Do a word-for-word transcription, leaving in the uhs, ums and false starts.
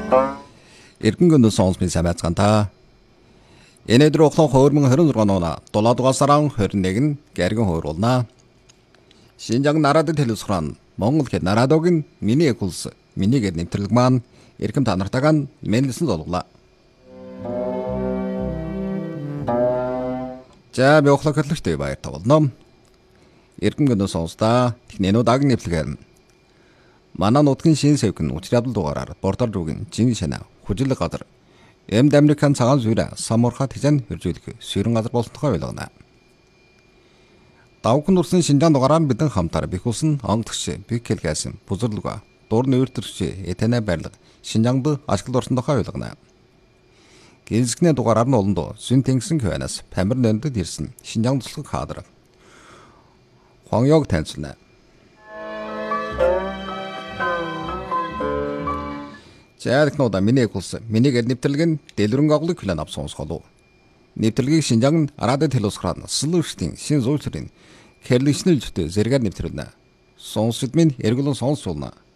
Эргэн гүн сонс минь самайцгаан та. Энэдэр оглон хоёр мың хорин зургаан оноо долоо дугаар сарын хорин нэг нь гэргэн хойруулнаа. Шинжаан нараад телевизран Монгол хэд нараадог нь миний экулс миний гэд нэвтрэлэг маань эрхэм та нартайгаа мэнлсэн золглоо. За би оглоо хөтлөгтэй баяр тавлаа. Эрхэм гүн сонстаа технэнүүdag нэвтрэлгээр манай нутгийн шин сэвхэн учрал дугаараар бордор руугийн жин шана хүжил газар Эмд Американ цагаан зүрэ самуурха тэжэн хөржүүлэх сүрэн газар болсон тухай ойлгоно. Давхан дурсан Шинжаан дугаараар бидэн хамтаар бихүүлсэн онгодч бикэлгээсэн бузэрлэг дурны өөртөрч этэнэ байрлал Шинжаанд ашиглаж орсон тухай ойлгоно. Гинсгний дугаараар нь олондоо сүн тэнгисэн хойноос памир нэндэд ирсэн Шинжаан туслах кадр. Хонёг танилцуулна. Зайлхнуудаа миний экулс миний гэд нэвтрэлэг нь дэлгэрэнг оглыг хүлээн авсан сонсголоо. Нэвтрэлгийг Шинжаан радио телевизран слуштын шин зүйчрийн Кэрлишнэл зүтэ зэрэгээр нэвтрүүлнэ. Сонсогд минь эргэлэн сонсуулна.